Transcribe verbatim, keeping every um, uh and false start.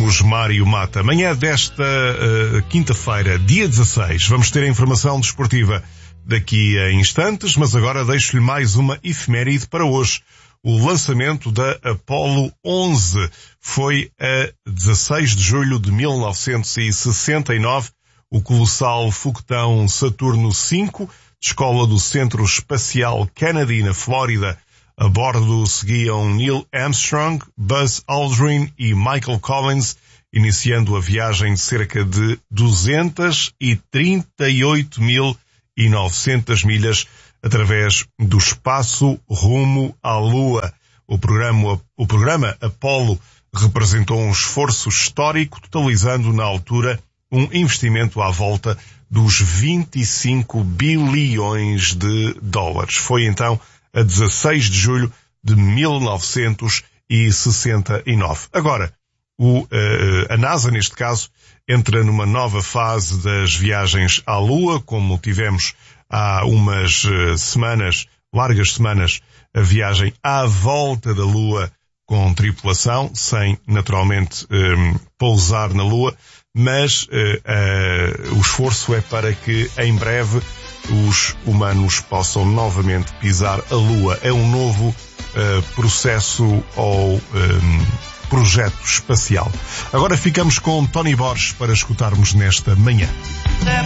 Carlos Mário Mata. Amanhã desta uh, quinta-feira, dia dezasseis, vamos ter a informação desportiva daqui a instantes, mas agora deixo-lhe mais uma efeméride para hoje. O lançamento da Apollo onze foi a dezasseis de julho de mil novecentos e sessenta e nove. O colossal foguetão Saturno cinco, de escola do Centro Espacial Kennedy, na Flórida. A bordo seguiam Neil Armstrong, Buzz Aldrin e Michael Collins, iniciando a viagem de cerca de duzentas e trinta e oito mil e novecentas milhas através do espaço rumo à Lua. O programa, o programa Apollo representou um esforço histórico, totalizando na altura um investimento à volta dos vinte e cinco bilhões de dólares. Foi então a dezasseis de julho de mil novecentos e sessenta e nove. Agora, o, uh, a NASA, neste caso, entra numa nova fase das viagens à Lua, como tivemos há umas uh, semanas, largas semanas, a viagem à volta da Lua com tripulação, sem, naturalmente, um, pousar na Lua, mas uh, uh, o esforço é para que, em breve, os humanos possam novamente pisar a Lua. É um novo uh, processo ou um, projeto espacial. Agora ficamos com Tony Borges para escutarmos nesta manhã.